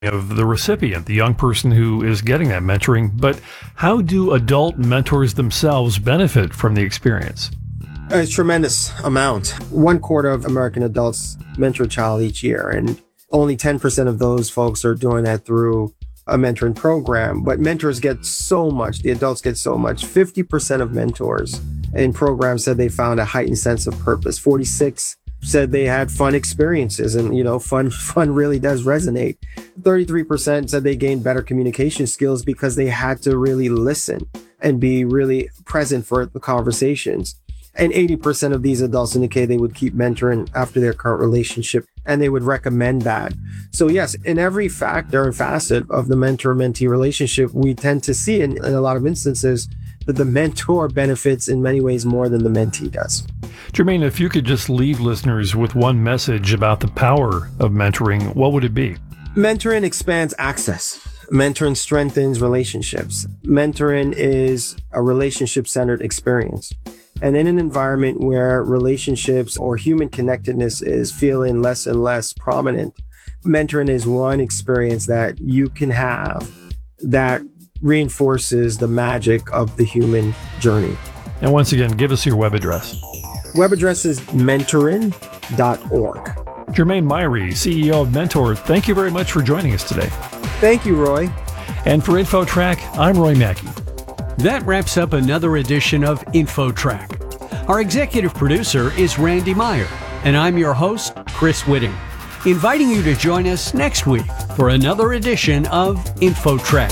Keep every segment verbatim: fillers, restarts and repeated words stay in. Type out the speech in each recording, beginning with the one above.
of the recipient, the young person who is getting that mentoring, but how do adult mentors themselves benefit from the experience? A tremendous amount. One quarter of American adults mentor a child each year, and only ten percent of those folks are doing that through a mentoring program. But mentors get so much. The adults get so much. fifty percent of mentors in programs said they found a heightened sense of purpose. forty-six said they had fun experiences, and you know, fun fun really does resonate. thirty-three percent said they gained better communication skills because they had to really listen and be really present for the conversations. And eighty percent of these adults indicate they would keep mentoring after their current relationship, and they would recommend that. So yes, in every factor and facet of the mentor-mentee relationship, we tend to see in, in a lot of instances that the mentor benefits in many ways more than the mentee does. Jermaine, if you could just leave listeners with one message about the power of mentoring, what would it be? Mentoring expands access. Mentoring strengthens relationships. Mentoring is a relationship-centered experience. And in an environment where relationships or human connectedness is feeling less and less prominent, mentoring is one experience that you can have that reinforces the magic of the human journey. And once again, give us your web address. Web address is mentoring dot org. Jermaine Myrie, C E O of Mentor, thank you very much for joining us today. Thank you, Roy. And for InfoTrack, I'm Roy Mackey. That wraps up another edition of InfoTrack. Our executive producer is Randy Meyer, and I'm your host, Chris Whitting, inviting you to join us next week for another edition of InfoTrack.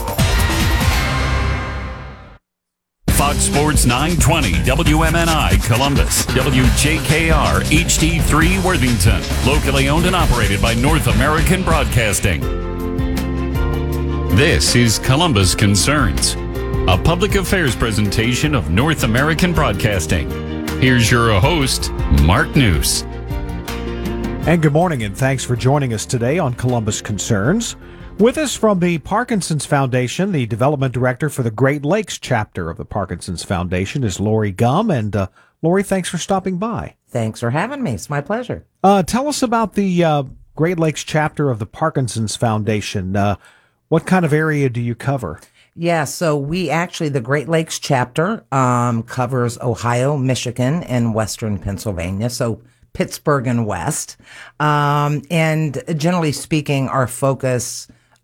Fox Sports nine twenty, W M N I Columbus, W J K R H D three Worthington, locally owned and operated by North American Broadcasting. This is Columbus Concerns, a public affairs presentation of North American Broadcasting. Here's your host, Mark News. And good morning, and thanks for joining us today on Columbus Concerns. With us from the Parkinson's Foundation, the development director for the Great Lakes chapter of the Parkinson's Foundation is Lori Gum. And uh, Lori, thanks for stopping by. Thanks for having me. It's my pleasure. Uh, tell us about the uh, Great Lakes chapter of the Parkinson's Foundation. Uh, what kind of area do you cover? Yeah, so we actually, the Great Lakes chapter um, covers Ohio, Michigan, and Western Pennsylvania. So Pittsburgh and West. Um, and generally speaking, our focus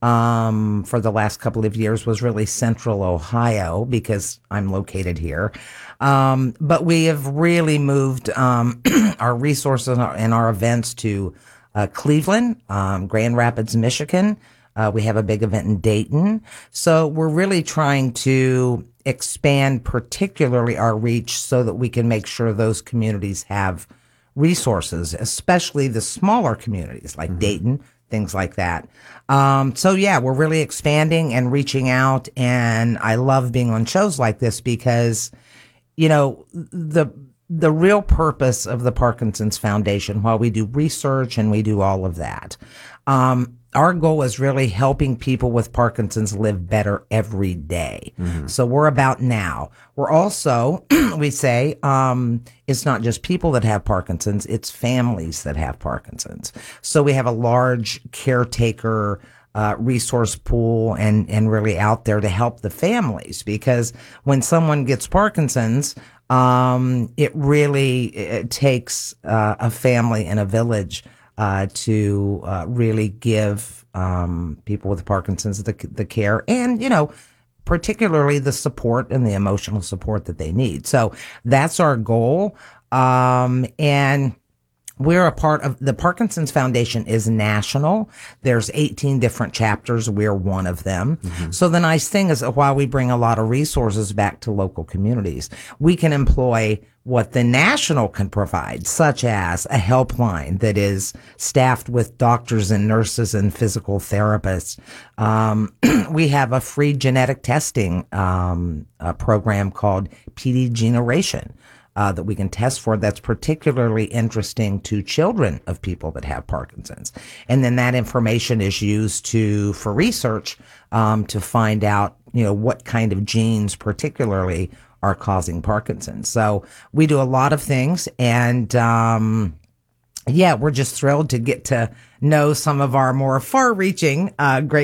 Um, for the last couple of years was really Central Ohio because I'm located here. Um, but we have really moved um, our resources and our, and our events to uh, Cleveland, um, Grand Rapids, Michigan. Uh, we have a big event in Dayton. So we're really trying to expand particularly our reach so that we can make sure those communities have resources, especially the smaller communities like mm-hmm. Dayton, things like that. Um, so yeah, we're really expanding and reaching out, and I love being on shows like this because, you know, the the real purpose of the Parkinson's Foundation, while we do research and we do all of that, um, our goal is really helping people with Parkinson's live better every day. Mm-hmm. So we're about now. We're also, we say, um, it's not just people that have Parkinson's, it's families that have Parkinson's. So we have a large caretaker uh, resource pool and, and really out there to help the families, because when someone gets Parkinson's, um, it really it takes uh, a family and a village Uh, to uh, really give um, people with Parkinson's the the care and, you know, particularly the support and the emotional support that they need. So that's our goal. Um, and we're a part of the Parkinson's Foundation is national. There's eighteen different chapters. We're one of them. Mm-hmm. So the nice thing is that while we bring a lot of resources back to local communities, we can employ what the national can provide, such as a helpline that is staffed with doctors and nurses and physical therapists. Um, we have a free genetic testing um, a program called P D Generation. Uh, that we can test for that's particularly interesting to children of people that have Parkinson's. And then that information is used to, for research, um, to find out, you know, what kind of genes particularly are causing Parkinson's. So we do a lot of things, and, um, yeah, we're just thrilled to get to know some of our more far-reaching uh, Great